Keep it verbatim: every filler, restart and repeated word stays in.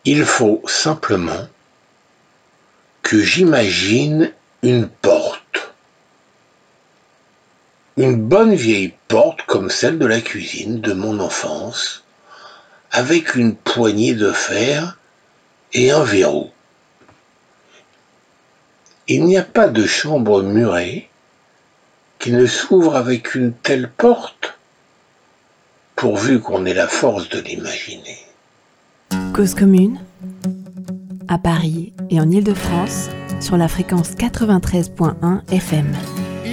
Il faut simplement que j'imagine une porte. Une bonne vieille porte comme celle de la cuisine de mon enfance, avec une poignée de fer et un verrou. Il n'y a pas de chambre murée qui ne s'ouvre avec une telle porte, pourvu qu'on ait la force de l'imaginer. Cause commune, à Paris et en Île-de-France, sur la fréquence quatre-vingt-treize point un F M.